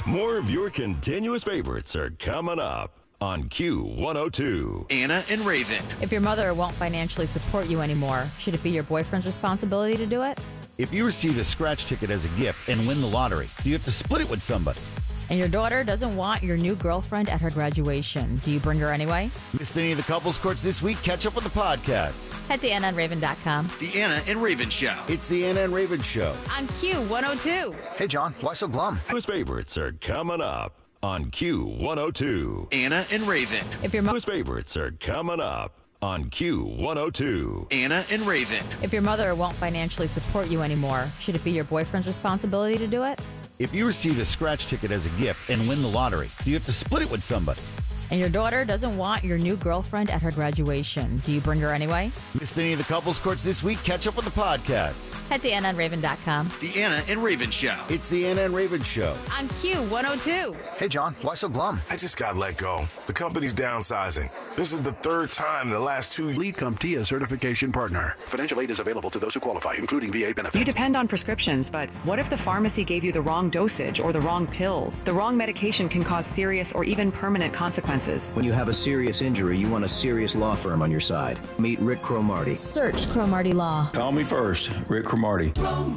More of your continuous favorites are coming up on Q102. Anna and Raven. If your mother won't financially support you anymore, should it be your boyfriend's responsibility to do it? If you receive a scratch ticket as a gift and win the lottery, do you have to split it with somebody? And your daughter doesn't want your new girlfriend at her graduation. Do you bring her anyway? Missed any of the couples courts this week? Catch up with the podcast. Head to AnnaandRaven.com. The Anna and Raven Show. It's the Anna and Raven Show. On Q102. Hey, John, why so glum? Whose favorites are coming up on Q102. Anna and Raven. If your Whose favorites are coming up on Q102. Anna and Raven. If your mother won't financially support you anymore, should it be your boyfriend's responsibility to do it? If you receive a scratch ticket as a gift and win the lottery, do you have to split it with somebody? And your daughter doesn't want your new girlfriend at her graduation. Do you bring her anyway? Missed any of the couples courts this week? Catch up with the podcast. Head to AnnaandRaven.com. The Anna and Raven Show. It's the Anna and Raven Show. On Q102. Hey, John, why so glum? I just got let go. The company's downsizing. This is the third time in the last 2 years. Lead CompTIA certification partner. Financial aid is available to those who qualify, including VA benefits. You depend on prescriptions, but what if the pharmacy gave you the wrong dosage or the wrong pills? The wrong medication can cause serious or even permanent consequences. When you have a serious injury, you want a serious law firm on your side. Meet Rick Cromartie. Search Cromartie Law. Call me first, Rick Cromartie.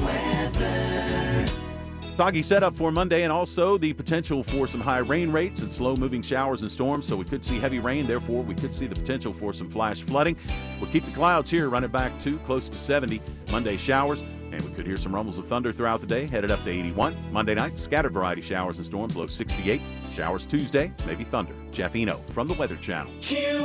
Soggy setup for Monday, and also the potential for some high rain rates and slow-moving showers and storms, so we could see heavy rain. Therefore, we could see the potential for some flash flooding. We'll keep the clouds here, run it back to close to 70. Monday showers, and we could hear some rumbles of thunder throughout the day, headed up to 81. Monday night, scattered variety showers and storms, low 68. Showers Tuesday, maybe thunder. Jeff Eno from the Weather Channel.